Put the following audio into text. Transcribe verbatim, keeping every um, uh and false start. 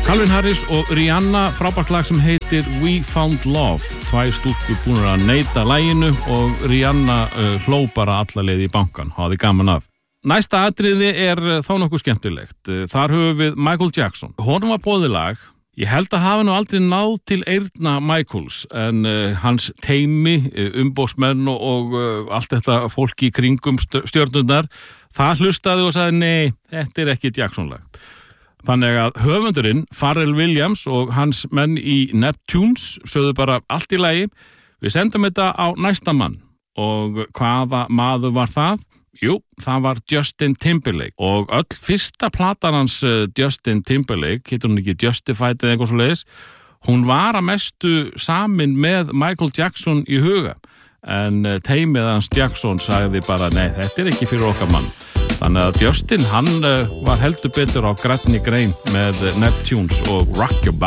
Calvin Harris og Rihanna, frábært lag sem heitir We Found Love. Tvær stúlkur búnar að neita laginu og Rihanna uh, hló bara alla leið í bankan, hafði gaman af. Næsta atriði er uh, þó nokkuð skemmtilegt. Uh, þar höfum við Michael Jackson. Honum var boðið lag. Ég held að hafa nú aldrei náð til eyrna Michaels, en uh, hans teymi, uh, umbósmenn og, og uh, allt þetta fólki í kringum stjörnurnar, það hlustaði og sagði, nei, þetta er ekki Jackson-lag. Þannig að höfundurinn, Pharrell Williams og hans menn í Neptunes sögðu bara allt í lagi, við sendum þetta á næsta mann. Og hvaða maður var það? Jú, það var Justin Timberlake og öll fyrsta platan hans Justin Timberlake, heitir hún ekki Justified eða eitthvað svoleiðis, hún var að mestu samin með Michael Jackson í huga, en teymið hans Jackson sagði bara, nei, þetta er ekki fyrir okkar mann. Þannig að Justin, hann var heldur betur á grænni grein með Neptunes og Rock Your Body.